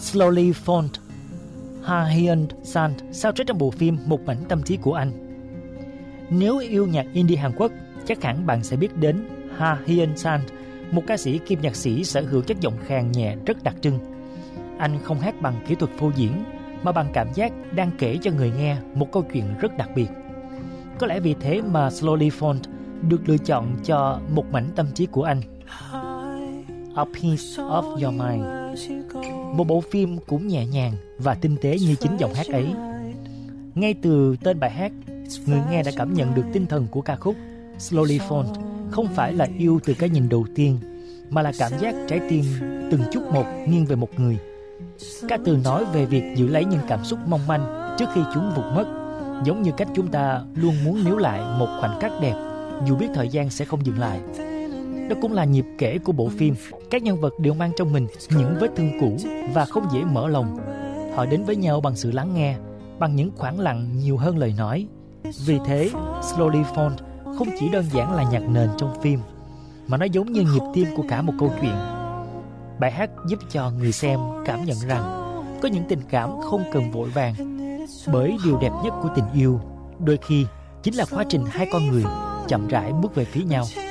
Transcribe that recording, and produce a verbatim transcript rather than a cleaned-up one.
Slowly Fall, Ha Hyun Sang soundtrack trong bộ phim Một mảnh tâm trí của anh. Nếu yêu nhạc indie Hàn Quốc, chắc hẳn bạn sẽ biết đến Ha Hyun Sang, một ca sĩ kiêm nhạc sĩ sở hữu chất giọng khàn nhẹ rất đặc trưng. Anh không hát bằng kỹ thuật phô diễn, mà bằng cảm giác đang kể cho người nghe một câu chuyện rất đặc biệt. Có lẽ vì thế mà Slowly Fall được lựa chọn cho Một mảnh tâm trí của anh. A Piece of Your Mind, một bộ phim cũng nhẹ nhàng và tinh tế như chính giọng hát ấy. Ngay từ tên bài hát, người nghe đã cảm nhận được tinh thần của ca khúc. Slowly Fall không phải là yêu từ cái nhìn đầu tiên, mà là cảm giác trái tim từng chút một nghiêng về một người. Ca từ nói về việc giữ lấy những cảm xúc mong manh trước khi chúng vụt mất, giống như cách chúng ta luôn muốn níu lại một khoảnh khắc đẹp, dù biết thời gian sẽ không dừng lại. Đó cũng là nhịp kể của bộ phim. Các nhân vật đều mang trong mình những vết thương cũ và không dễ mở lòng. Họ đến với nhau bằng sự lắng nghe, bằng những khoảng lặng nhiều hơn lời nói. Vì thế, Slowly Fall không chỉ đơn giản là nhạc nền trong phim, mà nó giống như nhịp tim của cả một câu chuyện. Bài hát giúp cho người xem cảm nhận rằng có những tình cảm không cần vội vàng, bởi điều đẹp nhất của tình yêu đôi khi chính là quá trình hai con người chậm rãi bước về phía nhau.